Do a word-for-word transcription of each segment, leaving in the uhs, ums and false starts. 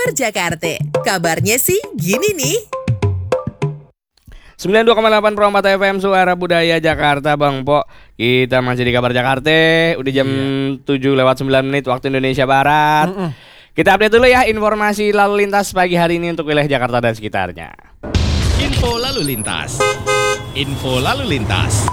Kabar Jakarta. Kabarnya sih gini nih. sembilan puluh dua koma delapan Pro empat F M Suara Budaya Jakarta, Bang Po. Kita masih di Kabar Jakarta. Udah jam iya. tujuh lewat sembilan menit waktu Indonesia Barat. Mm-mm. Kita update dulu ya informasi lalu lintas pagi hari ini untuk wilayah Jakarta dan sekitarnya. Info lalu lintas. Info lalu lintas.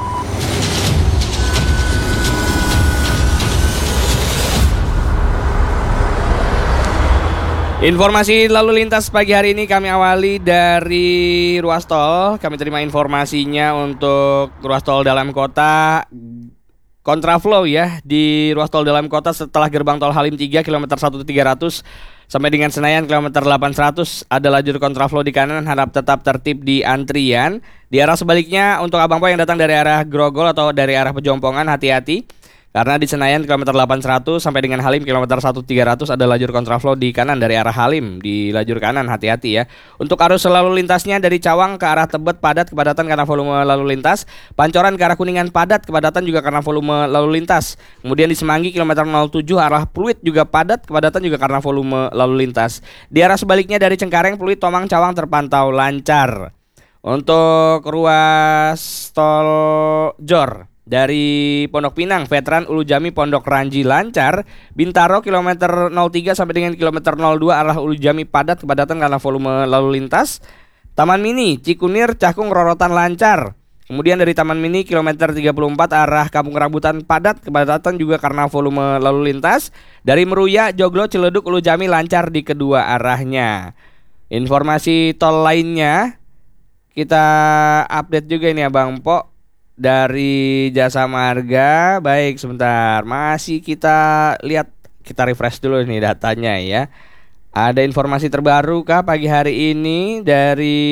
Informasi lalu lintas pagi hari ini kami awali dari ruas tol. Kami terima informasinya untuk ruas tol dalam kota kontraflow ya. Di ruas tol dalam kota setelah gerbang tol Halim tiga kilometer seribu tiga ratus sampai dengan Senayan kilometer delapan ratus ada lajur kontraflow di kanan, harap tetap tertib di antrian. Di arah sebaliknya untuk Abang Po yang datang dari arah Grogol atau dari arah Pejompongan, hati-hati. Karena di Senayan kilometer delapan ratus sampai dengan Halim kilometer seribu tiga ratus ada lajur kontraflow di kanan dari arah Halim, di lajur kanan, hati-hati ya. Untuk arus lalu lintasnya dari Cawang ke arah Tebet padat kepadatan karena volume lalu lintas. Pancoran ke arah Kuningan padat kepadatan juga karena volume lalu lintas. Kemudian di Semanggi kilometer nol tujuh arah Pluit juga padat kepadatan juga karena volume lalu lintas. Di arah sebaliknya dari Cengkareng, Pluit, Tomang, Cawang terpantau lancar. Untuk ruas tol Jor dari Pondok Pinang, Veteran, Ulu Jami, Pondok Ranji lancar. Bintaro kilometer nol tiga sampai dengan kilometer nol dua arah Ulu Jami padat kepadatan karena volume lalu lintas. Taman Mini, Cikunir, Cakung, Rorotan lancar. Kemudian dari Taman Mini kilometer tiga puluh empat arah Kampung Rambutan padat kepadatan juga karena volume lalu lintas. Dari Meruya, Joglo, Ciledug, Ulu Jami lancar di kedua arahnya. Informasi tol lainnya kita update juga ini ya Bang Po. Dari Jasa Marga, baik sebentar, masih kita lihat, kita refresh dulu nih datanya ya. Ada informasi terbaru kah pagi hari ini dari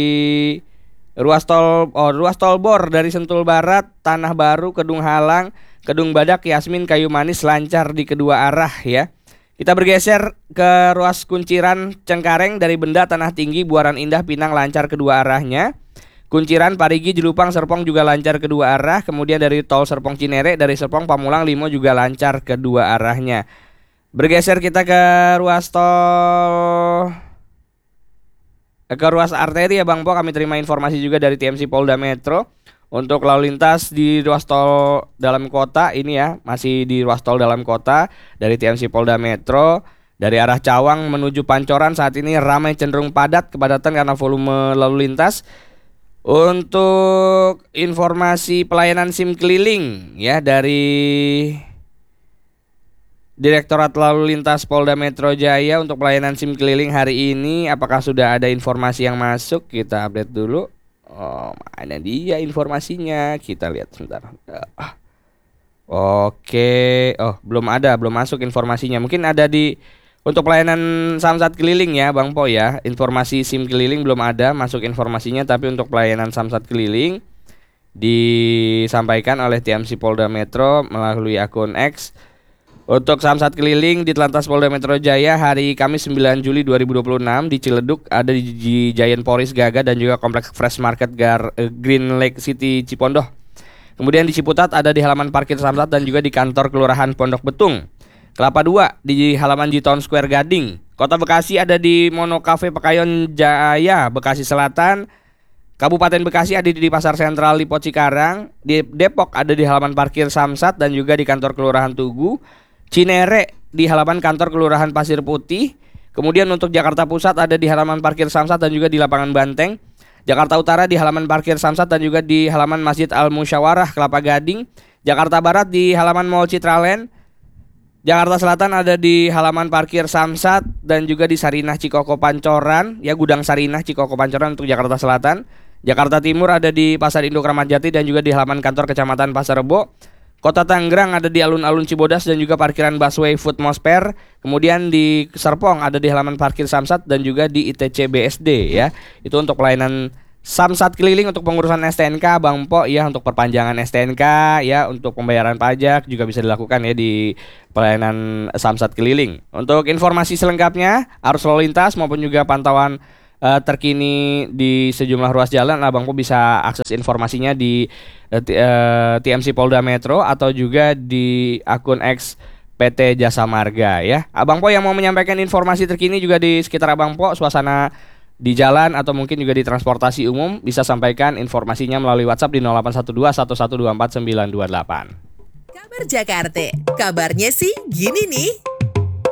ruas tol, oh ruas tol Bor dari Sentul Barat, Tanah Baru, Kedung Halang, Kedung Badak, Yasmin, Kayu Manis lancar di kedua arah ya. Kita bergeser ke ruas Kunciran Cengkareng dari Benda, Tanah Tinggi, Buaran Indah, Pinang lancar kedua arahnya. Kunciran, Parigi, Jelupang, Serpong juga lancar kedua arah. Kemudian dari tol Serpong Cinere, dari Serpong, Pamulang, Limo juga lancar kedua arahnya. Bergeser kita ke ruas tol, ke ruas arteri ya Bang Po. Kami terima informasi juga dari T M C Polda Metro. Untuk lalu lintas di ruas tol dalam kota ini ya, masih di ruas tol dalam kota dari T M C Polda Metro. Dari arah Cawang menuju Pancoran saat ini ramai cenderung padat kepadatan karena volume lalu lintas. Untuk informasi pelayanan SIM keliling ya dari Direktorat Lalu Lintas Polda Metro Jaya untuk pelayanan SIM keliling hari ini, apakah sudah ada informasi yang masuk? Kita update dulu. Oh, mana dia informasinya? Kita lihat sebentar. Oke, oh belum ada, belum masuk informasinya. Mungkin ada di untuk pelayanan Samsat keliling ya Bang Po ya. Informasi SIM keliling belum ada masuk informasinya, tapi untuk pelayanan Samsat keliling disampaikan oleh T M C Polda Metro melalui akun X. Untuk Samsat keliling di Telantas Polda Metro Jaya hari Kamis sembilan Juli dua ribu dua puluh enam di Ciledug, ada di Giant Poris Gaga dan juga Kompleks Fresh Market Gar, eh, Green Lake City Cipondoh. Kemudian di Ciputat ada di halaman parkir Samsat dan juga di kantor Kelurahan Pondok Betung. Kelapa dua di halaman G-Town Square Gading. Kota Bekasi ada di Mono Cafe Pekayon Jaya, Bekasi Selatan. Kabupaten Bekasi ada di Pasar Sentral Lipo Cikarang. Di Depok ada di halaman parkir Samsat dan juga di kantor Kelurahan Tugu. Cinere di halaman kantor Kelurahan Pasir Putih. Kemudian untuk Jakarta Pusat ada di halaman parkir Samsat dan juga di Lapangan Banteng. Jakarta Utara di halaman parkir Samsat dan juga di halaman Masjid Al Musyawarah Kelapa Gading. Jakarta Barat di halaman Mall Citraland. Jakarta Selatan ada di halaman parkir Samsat dan juga di Sarinah Cikoko Pancoran, ya Gudang Sarinah Cikoko Pancoran untuk Jakarta Selatan. Jakarta Timur ada di Pasar Induk Ramat Jati dan juga di halaman kantor Kecamatan Pasar Rebo. Kota Tangerang ada di alun-alun Cibodas dan juga parkiran busway Foodmosper. Kemudian di Serpong ada di halaman parkir Samsat dan juga di I T C B S D ya. Itu untuk pelayanan Samsat keliling untuk pengurusan S T N K Bang Po ya, untuk perpanjangan S T N K ya, untuk pembayaran pajak juga bisa dilakukan ya di pelayanan Samsat keliling. Untuk informasi selengkapnya arus lalu lintas maupun juga pantauan uh, terkini di sejumlah ruas jalan, Bang Po bisa akses informasinya di uh, T M C Polda Metro atau juga di akun X P T Jasa Marga ya. Abang Po yang mau menyampaikan informasi terkini juga di sekitar Abang Po, suasana di jalan atau mungkin juga di transportasi umum, bisa sampaikan informasinya melalui WhatsApp di nol delapan satu dua satu satu dua empat sembilan dua delapan. Kabar Jakarta, kabarnya sih gini nih.